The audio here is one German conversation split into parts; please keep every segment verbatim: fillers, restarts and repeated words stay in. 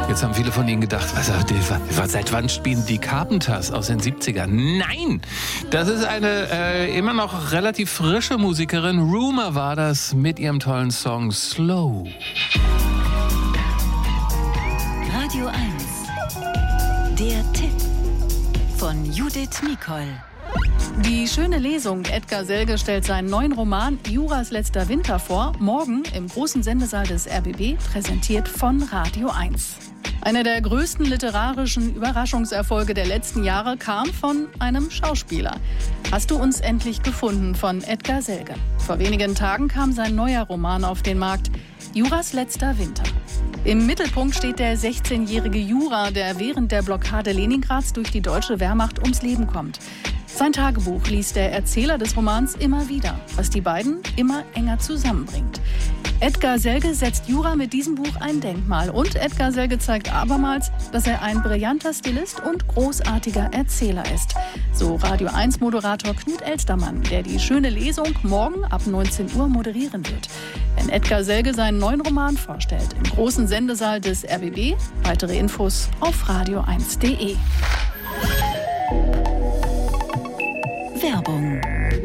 Jetzt haben viele von Ihnen gedacht, was, was, seit wann spielen die Carpenters aus den siebzigern? Nein, das ist eine äh, immer noch relativ frische Musikerin. Rumour war das mit ihrem tollen Song Slow. Radio eins. Der Tipp von Judith Nicol. Die schöne Lesung. Edgar Selge stellt seinen neuen Roman Juras letzter Winter vor. Morgen im großen Sendesaal des R B B, präsentiert von Radio eins. Einer der größten literarischen Überraschungserfolge der letzten Jahre kam von einem Schauspieler. Hast du uns endlich gefunden von Edgar Selge. Vor wenigen Tagen kam sein neuer Roman auf den Markt, Juras letzter Winter. Im Mittelpunkt steht der sechzehnjährige Jura, der während der Blockade Leningrads durch die deutsche Wehrmacht ums Leben kommt. Sein Tagebuch liest der Erzähler des Romans immer wieder, was die beiden immer enger zusammenbringt. Edgar Selge setzt Jura mit diesem Buch ein Denkmal. Und Edgar Selge zeigt abermals, dass er ein brillanter Stilist und großartiger Erzähler ist. So Radio eins Moderator Knut Elstermann, der die schöne Lesung morgen ab neunzehn Uhr moderieren wird. Wenn Edgar Selge seinen neuen Roman vorstellt, im großen Sendesaal des R B B. Weitere Infos auf radio eins punkt de. Werbung.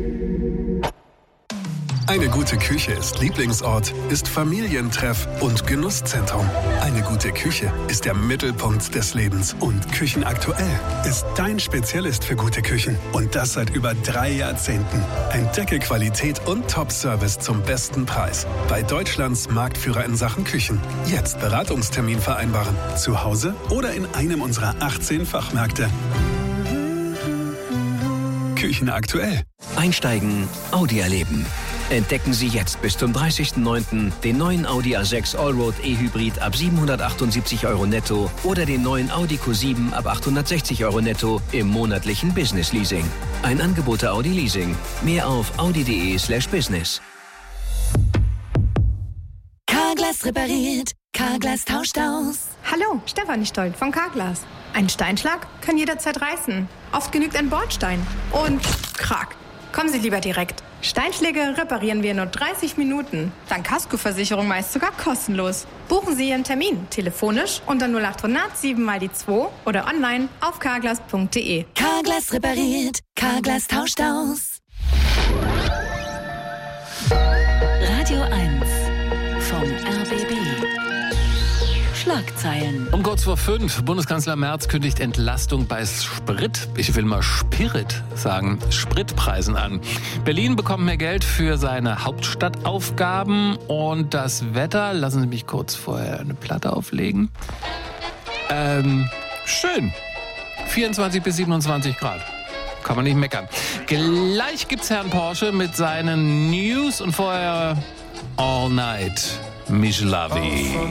Eine gute Küche ist Lieblingsort, ist Familientreff und Genusszentrum. Eine gute Küche ist der Mittelpunkt des Lebens. Und Küchenaktuell ist dein Spezialist für gute Küchen. Und das seit über drei Jahrzehnten. Entdecke Qualität und Top-Service zum besten Preis. Bei Deutschlands Marktführer in Sachen Küchen. Jetzt Beratungstermin vereinbaren. Zu Hause oder in einem unserer achtzehn Fachmärkte. Küchenaktuell. Einsteigen, Audi erleben. Entdecken Sie jetzt bis zum dreißigsten neunten den neuen Audi A sechs Allroad E-Hybrid ab siebenhundertachtundsiebzig Euro netto oder den neuen Audi Q sieben ab achthundertsechzig Euro netto im monatlichen Business Leasing. Ein Angebot der Audi Leasing. Mehr auf audi.de slash business. Carglass repariert, Carglass tauscht aus. Hallo, Stefanie Stolt von Carglass. Ein Steinschlag kann jederzeit reißen. Oft genügt ein Bordstein. Und krack. Kommen Sie lieber direkt. Steinschläge reparieren wir in nur dreißig Minuten. Dank Kaskoversicherung meist sogar kostenlos. Buchen Sie Ihren Termin telefonisch unter null achthundert sieben mal die zwei oder online auf carglass punkt de. Carglass repariert, Carglass tauscht aus. Radio eins vom R B B. Schlagzeilen. Um kurz vor fünf, Bundeskanzler Merz kündigt Entlastung bei Sprit, ich will mal Spirit sagen, Spritpreisen an. Berlin bekommt mehr Geld für seine Hauptstadtaufgaben und das Wetter, lassen Sie mich kurz vorher eine Platte auflegen. Ähm, schön. vierundzwanzig bis siebenundzwanzig Grad. Kann man nicht meckern. Gleich gibt's Herrn Porsche mit seinen News und vorher All Night Michelavi.